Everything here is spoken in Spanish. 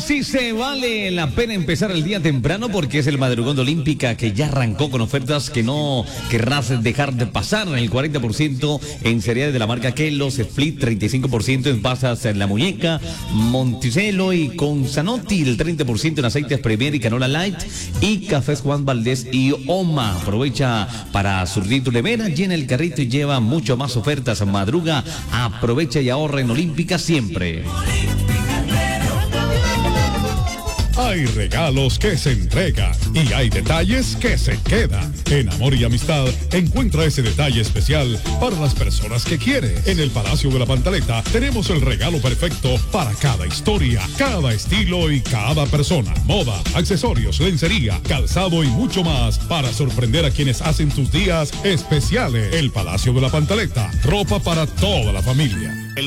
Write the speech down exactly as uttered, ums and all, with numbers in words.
sí se vale la pena empezar el día temprano porque es el madrugón de Olímpica que ya arrancó con ofertas que no querrás dejar de pasar. El cuarenta por ciento en cereales de la marca Kellogg's, Split, treinta y cinco por ciento en pasas en la muñeca, Monticello y con Zanotti, el treinta por ciento en aceites Premier y Canola Light y cafés Juan Valdés y Oma. Aprovecha para surtir tu nevera, llena el carrito y lleva mucho más ofertas. Madruga, aprovecha y ahorra en Olímpica siempre. Hay regalos que se entregan y hay detalles que se quedan. En Amor y Amistad encuentra ese detalle especial para las personas que quiere. En el Palacio de la Pantaleta tenemos el regalo perfecto para cada historia, cada estilo y cada persona. Moda, accesorios, lencería, calzado y mucho más para sorprender a quienes hacen tus días especiales. El Palacio de la Pantaleta, ropa para toda la familia.